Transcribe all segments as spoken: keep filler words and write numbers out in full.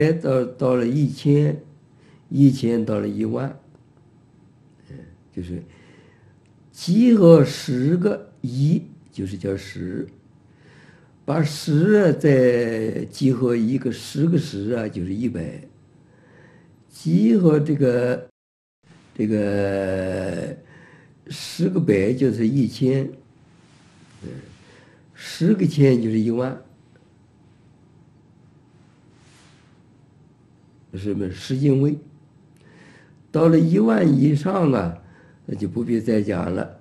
到到了一千，一千到了一万，嗯，就是集合十个一，就是叫十。把十啊再集合一个十个十啊，就是一百。集合这个这个十个百就是一千，嗯，十个千就是一万，是不是十进位？到了一万以上啊，那就不必再讲了。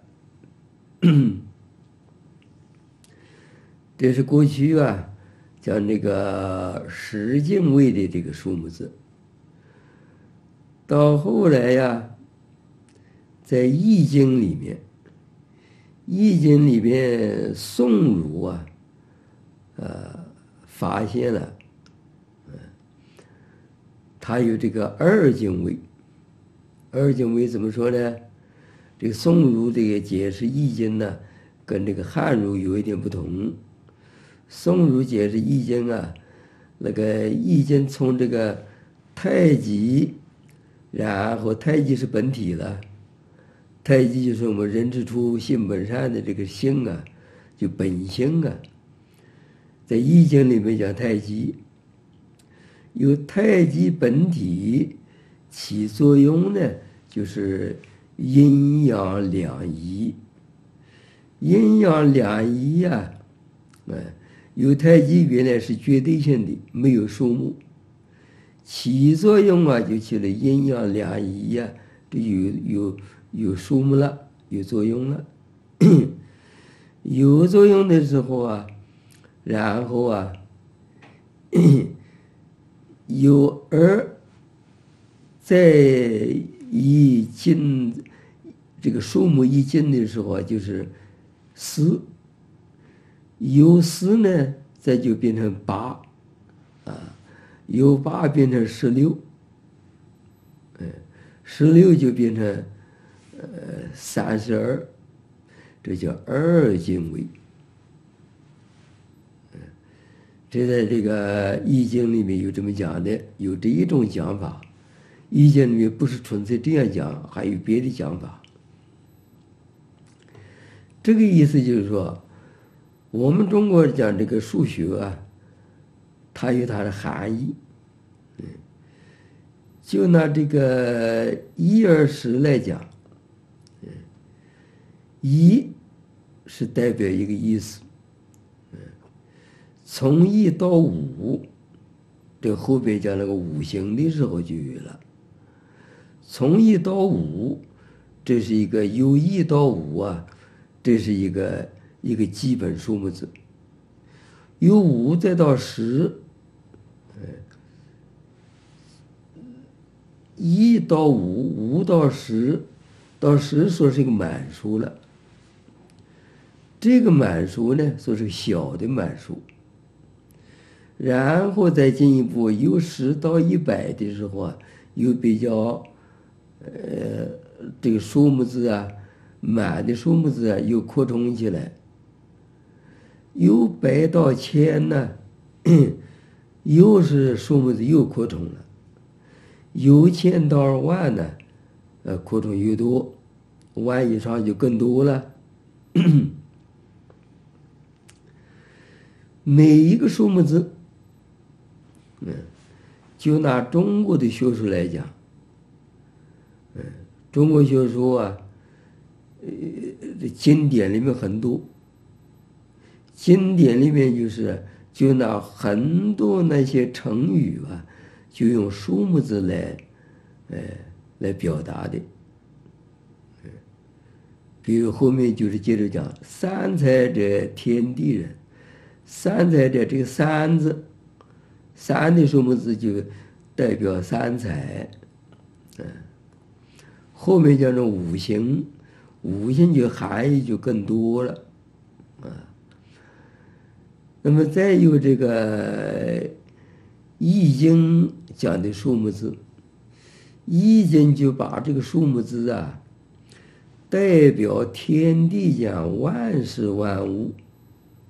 这是过去啊，讲那个十进位的这个数目字。到后来呀，在《易经》里面，《易经》里面宋儒啊，呃，发现了，嗯，他有这个二进位。二进位怎么说呢？这个宋儒这个解释《易经》呢，跟这个汉儒有一点不同。宋儒解释《易经》啊，那个《易经》从这个太极，然后太极是本体了，太极就是我们人之初性本善的这个性啊，就本性啊。在《易经》里面讲太极，由太极本体起作用呢，就是阴阳两仪。阴阳两仪呀，哎，有太极原来是绝对性的，没有数目。起作用啊，就起了阴阳两仪呀，这有有有数目了，有作用了。有作用的时候啊，然后啊，有而在一进这个数目一进的时候啊，就是四。由四呢，再就变成八，啊，由八变成十六，嗯，十六就变成呃三十二，这叫二进位。嗯，这在这个《易经》里面有这么讲的，有这一种讲法。《易经》里面不是纯粹这样讲，还有别的讲法。这个意思就是说，我们中国讲这个数学啊，它有它的含义。嗯，就拿这个一二十来讲，嗯，一是代表一个意思，嗯，从一到五，这后边讲那个五行的时候就有了。从一到五，这是一个由一到五啊，这是一个一个基本数目字。由五再到十，一到五，五到十，到十说是个满数了。这个满数呢，说是个小的满数。然后再进一步，由十到一百的时候啊，又比较，呃，这个数目字啊，满的数目字啊，又扩充起来。由百到千呢，又是数目字又扩充了。由千到万呢，呃，扩充越多，万以上就更多了。每一个数目字，嗯，就拿中国的学术来讲，嗯，中国学术啊，呃，经典里面很多。经典里面就是就拿很多那些成语吧，就用数目字来，呃，来表达的。嗯，比如后面就是接着讲“三才者，天地人”。三才者，这个“三”字，三的数目字就代表三才。嗯，后面叫做五行，五行就含义就更多了。啊，那么再有这个《易经》讲的数目字，《易经》就把这个数目字啊，代表天地间万事万物。